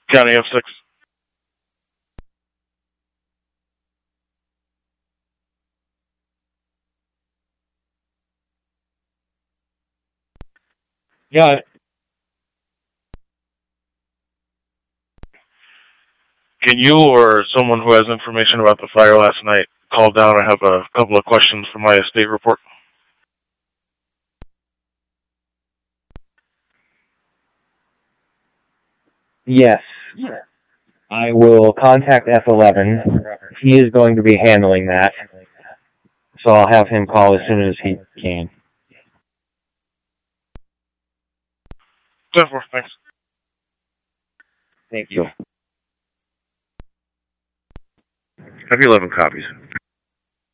County F6. Yeah. Can you or someone who has information about the fire last night call down? I have a couple of questions for my estate report. Yes. I will contact F11. He is going to be handling that. So I'll have him call as soon as he can. 10-4, thanks. Thank you. Have 11 copies.